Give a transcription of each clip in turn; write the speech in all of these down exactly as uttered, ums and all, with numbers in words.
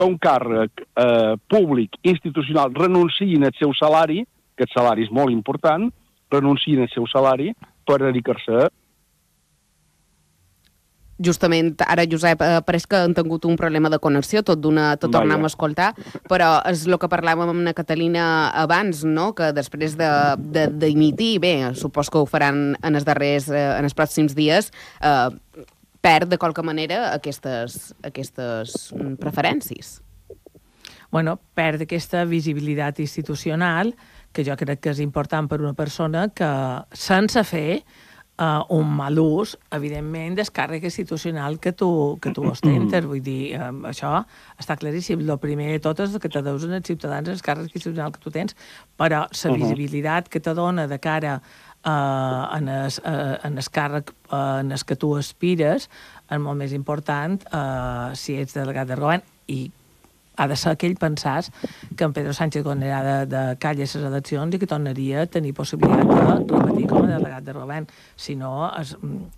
un càrrec eh, públic, institucional, renunciïn al seu salari, que el salari és molt important, renunciïn al seu salari per dedicar-se a... Justament ara, Josep, eh, pareix que han tingut un problema de connexió, tot d'una, tot tornem a escoltar, però és el que parlàvem amb la Catalina abans, no?, que després de, de, d'imitir, bé, supos que ho faran en els darrers, eh, en els pròxims dies, eh, perd de qualque manera aquestes, aquestes preferències. Bueno, perd aquesta visibilitat institucional, que jo crec que és important per una persona que, sense fer Uh, un mal ús, evidentment, del càrrec institucional que tu, que tu ostentes. Vull dir, um, això està claríssim. El primer de tot és que te deus als ciutadans el càrrec institucional que tu tens, però la visibilitat que te dona de cara uh, en, el, uh, en el càrrec uh, en el que tu aspires és molt més important uh, si ets delegat del govern, i ha de ser que ell pensàs que en Pedro Sánchez guanyarà de, de calle les eleccions i que tornaria a tenir possibilitat de repetir com a delegat de govern. Si no, és,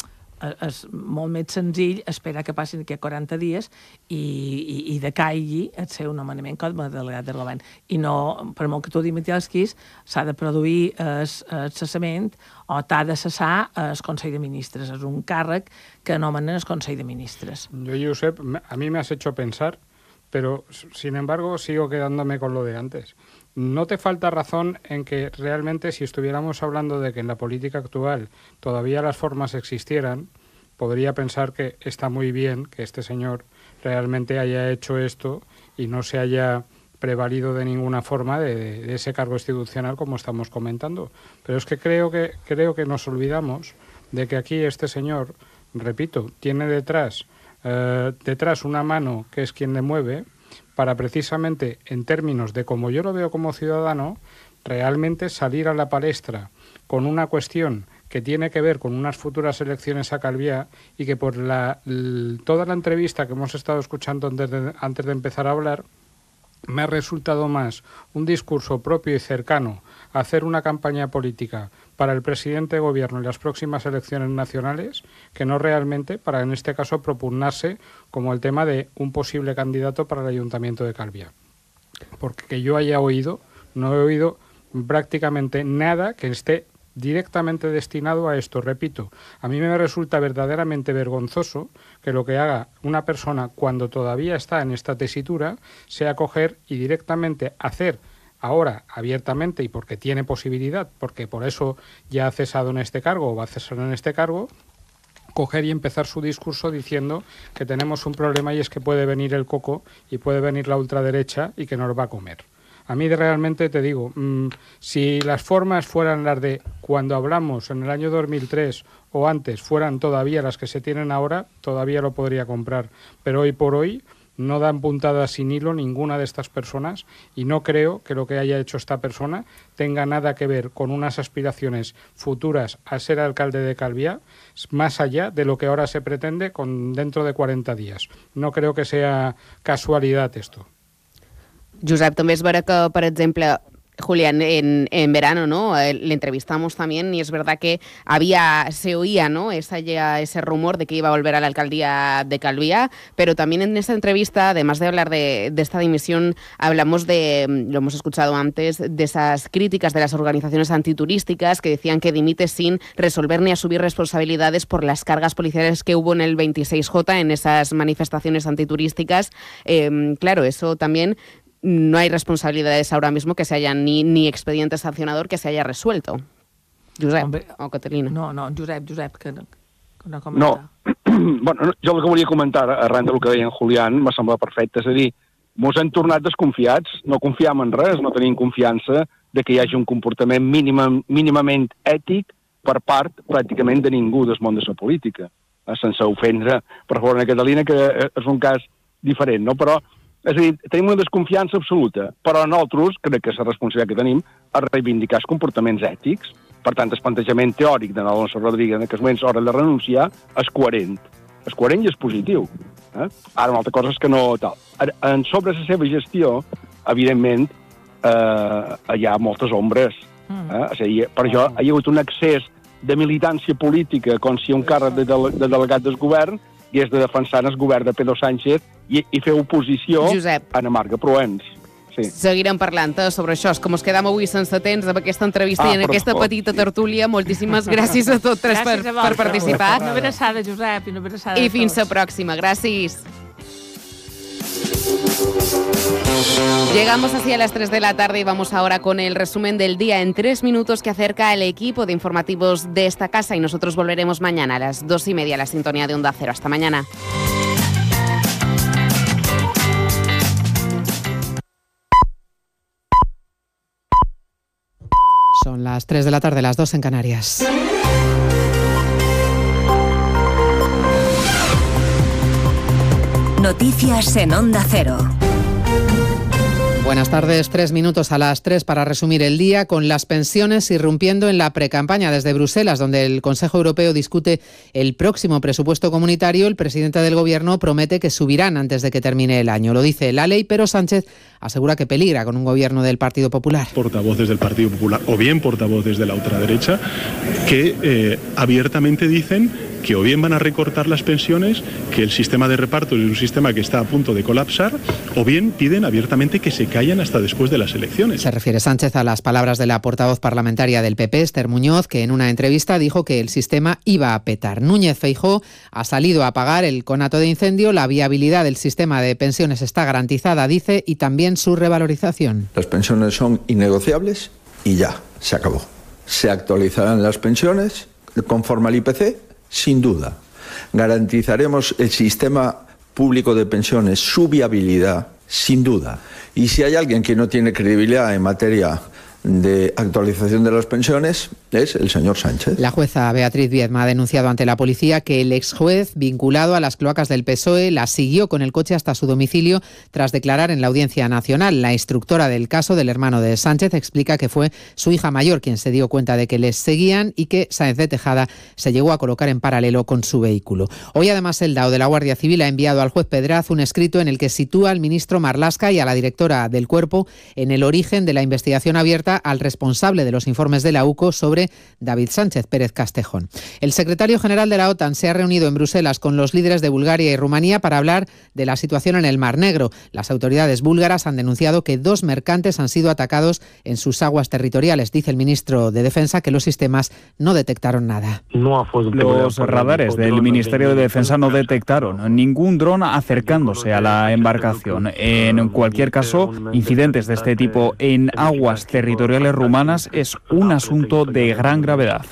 és molt més senzill esperar que passin aquests quaranta dies i, i, i decaigui el seu nomenament com a delegat de govern. I no, per molt que tu dimitisquis, s'ha de produir el, el cessament o t'ha de cessar el Consell de Ministres. És un càrrec que nomenen el Consell de Ministres. Jo, Josep, a mi m'has hecho pensar, pero, sin embargo, sigo quedándome con lo de antes. No te falta razón en que realmente, si estuviéramos hablando de que en la política actual todavía las formas existieran, podría pensar que está muy bien que este señor realmente haya hecho esto y no se haya prevalido de ninguna forma de, de ese cargo institucional como estamos comentando. Pero es que creo que, creo que nos olvidamos de que aquí este señor, repito, tiene detrás... Uh, detrás una mano que es quien le mueve para precisamente, en términos de como yo lo veo como ciudadano, realmente salir a la palestra con una cuestión que tiene que ver con unas futuras elecciones a Calviá y que por la, l, toda la entrevista que hemos estado escuchando antes de, antes de empezar a hablar, me ha resultado más un discurso propio y cercano a hacer una campaña política para el presidente de gobierno en las próximas elecciones nacionales que no realmente para, en este caso, propugnarse como el tema de un posible candidato para el Ayuntamiento de Calviá. Porque que yo haya oído, no he oído prácticamente nada que esté directamente destinado a esto. Repito, a mí me resulta verdaderamente vergonzoso que lo que haga una persona cuando todavía está en esta tesitura sea coger y directamente hacer ahora abiertamente, y porque tiene posibilidad, porque por eso ya ha cesado en este cargo o va a cesar en este cargo, coger y empezar su discurso diciendo que tenemos un problema y es que puede venir el coco y puede venir la ultraderecha y que nos va a comer. A mí realmente te digo, mmm, si las formas fueran las de cuando hablamos en el año dos mil tres o antes, fueran todavía las que se tienen ahora, todavía lo podría comprar. Pero hoy por hoy no dan puntadas sin hilo ninguna de estas personas y no creo que lo que haya hecho esta persona tenga nada que ver con unas aspiraciones futuras a ser alcalde de Calviá, más allá de lo que ahora se pretende con dentro de cuarenta días. No creo que sea casualidad esto. Josep, també és vera que, per exemple, Julián, en, en verano, ¿no? Le entrevistamos también y es verdad que había, se oía, ¿no? Esa, ya, ese rumor de que iba a volver a la alcaldía de Calviá, pero también en esta entrevista, además de hablar de, de esta dimisión, hablamos de, lo hemos escuchado antes, de esas críticas de las organizaciones antiturísticas que decían que dimite sin resolver ni asumir responsabilidades por las cargas policiales que hubo en el veintiséis J, en esas manifestaciones antiturísticas. Eh, claro, eso también... No hay responsabilidades ahora mismo que se hayan, ni, ni expediente sancionador que se haya resuelto. Josep, Hombre, o Catalina. No, no, Josep, Josep, que no, que no comenta. No, bueno, jo el que volia comentar arran del que deia en Julián m'ha semblat perfecte, és a dir, mos hem tornat desconfiats, no confiem en res, no tenim confiança de que hi hagi un comportament mínima, mínimament ètic per part pràcticament de ningú del món de la política, eh, sense ofendre per favor a Catalina, que és un cas diferent, no? Però és a dir, tenim una desconfiança absoluta, però nosaltres, crec que és la responsabilitat que tenim, a reivindicar els comportaments ètics. Per tant, el plantejament teòric de Alonso Rodríguez en aquests moments, hora de renunciar, és coherent. És coherent i és positiu. Eh? Ara, una altra cosa és que no tal. En sobre la seva gestió, evidentment, eh, hi ha moltes ombres. Eh? O sigui, per això hi ha hagut un excés de militància política com si un càrrec de, dele de delegat del govern i és de defensar el govern de Pedro Sánchez i, i fer oposició Josep. a Marga Proens. Sí. Seguirem parlant eh, sobre això. És com ens quedam avui sense temps amb aquesta entrevista Ah, i en per aquesta favor, petita sí. tertúlia. Moltíssimes gràcies a tots tres per, Gràcies a per vosaltres. participar. Una abraçada, Josep, i una abraçada I a fins tots. la pròxima. Gràcies. Llegamos así a las tres de la tarde y vamos ahora con el resumen del día en tres minutos que acerca el equipo de informativos de esta casa y nosotros volveremos mañana a las dos y media a la sintonía de Onda Cero. Hasta mañana. Son las tres de la tarde, las dos en Canarias. Noticias en Onda Cero. Buenas tardes, tres minutos a las tres para resumir el día, con las pensiones irrumpiendo en la precampaña desde Bruselas, donde el Consejo Europeo discute el próximo presupuesto comunitario. El presidente del Gobierno promete que subirán antes de que termine el año. Lo dice la ley, pero Sánchez asegura que peligra con un gobierno del Partido Popular. Portavoces del Partido Popular o bien portavoces de la ultraderecha que eh, abiertamente dicen que o bien van a recortar las pensiones, que el sistema de reparto es un sistema que está a punto de colapsar, o bien piden abiertamente que se callen hasta después de las elecciones. Se refiere Sánchez a las palabras de la portavoz parlamentaria del P P, Esther Muñoz, que en una entrevista dijo que el sistema iba a petar. Núñez Feijóo ha salido a apagar el conato de incendio. La viabilidad del sistema de pensiones está garantizada, dice, y también su revalorización. Las pensiones son innegociables y ya, se acabó. Se actualizarán las pensiones conforme al I P C, sin duda. Garantizaremos el sistema público de pensiones, su viabilidad, sin duda. Y si hay alguien que no tiene credibilidad en materia de actualización de las pensiones, es el señor Sánchez. La jueza Beatriz Viedma ha denunciado ante la policía que el exjuez vinculado a las cloacas del P S O E la siguió con el coche hasta su domicilio tras declarar en la Audiencia Nacional. La instructora del caso del hermano de Sánchez explica que fue su hija mayor quien se dio cuenta de que les seguían y que Sáenz de Tejada se llegó a colocar en paralelo con su vehículo. Hoy además el D A O de la Guardia Civil ha enviado al juez Pedraz un escrito en el que sitúa al ministro Marlaska y a la directora del Cuerpo en el origen de la investigación abierta al responsable de los informes de la U C O sobre David Sánchez Pérez Castejón. El secretario general de la OTAN se ha reunido en Bruselas con los líderes de Bulgaria y Rumanía para hablar de la situación en el Mar Negro. Las autoridades búlgaras han denunciado que dos mercantes han sido atacados en sus aguas territoriales. Dice el ministro de Defensa que los sistemas no detectaron nada. Los radares del Ministerio de Defensa no detectaron ningún dron acercándose a la embarcación. En cualquier caso, incidentes de este tipo en aguas territoriales rumanas es un asunto de gran gravedad.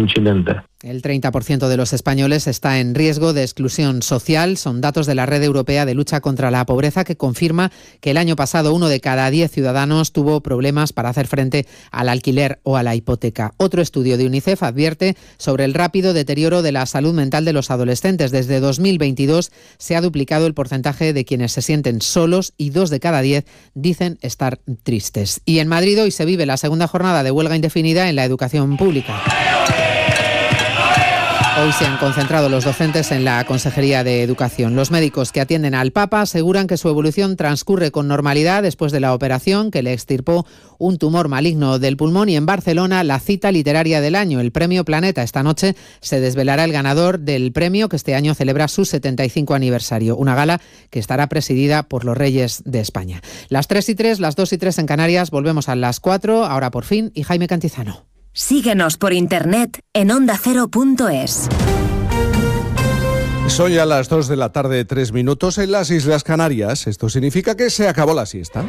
El treinta por ciento de los españoles está en riesgo de exclusión social. Son datos de la Red Europea de Lucha contra la Pobreza, que confirma que el año pasado uno de cada diez ciudadanos tuvo problemas para hacer frente al alquiler o a la hipoteca. Otro estudio de UNICEF advierte sobre el rápido deterioro de la salud mental de los adolescentes. Desde dos mil veintidós se ha duplicado el porcentaje de quienes se sienten solos y dos de cada diez dicen estar tristes. Y en Madrid hoy se vive la segunda jornada de huelga indefinida en la educación pública. Hoy se han concentrado los docentes en la Consejería de Educación. Los médicos que atienden al Papa aseguran que su evolución transcurre con normalidad después de la operación que le extirpó un tumor maligno del pulmón. Y en Barcelona, la cita literaria del año, el Premio Planeta. Esta noche se desvelará el ganador del premio, que este año celebra su setenta y cinco aniversario. Una gala que estará presidida por los Reyes de España. Las tres y tres, las dos y tres en Canarias. Volvemos a las cuatro, ahora por fin, y Jaime Cantizano. Síguenos por internet en onda cero punto es. Son ya las dos de la tarde, tres minutos en las Islas Canarias. Esto significa que se acabó la siesta.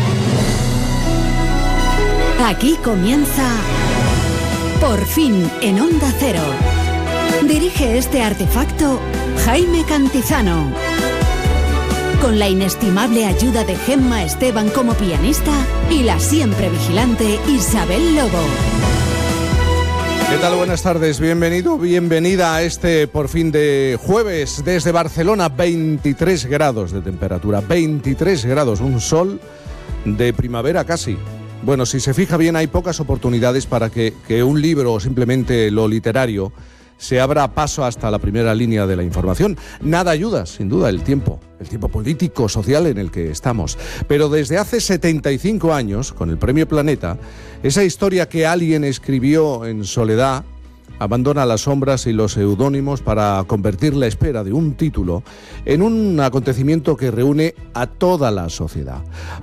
Aquí comienza Por fin en Onda Cero. Dirige este artefacto Jaime Cantizano. Con la inestimable ayuda de Gemma Esteban como pianista y la siempre vigilante Isabel Lobo. ¿Qué tal? Buenas tardes, bienvenido, bienvenida a este por fin de jueves desde Barcelona. Veintitrés grados de temperatura, veintitrés grados, un sol de primavera casi. Bueno, si se fija bien, hay pocas oportunidades para que, que un libro o simplemente lo literario se abra paso hasta la primera línea de la información. Nada ayuda, sin duda, el tiempo, el tiempo político, social en el que estamos. Pero desde hace setenta y cinco años, con el Premio Planeta, esa historia que alguien escribió en soledad abandona las sombras y los seudónimos para convertir la espera de un título en un acontecimiento que reúne a toda la sociedad.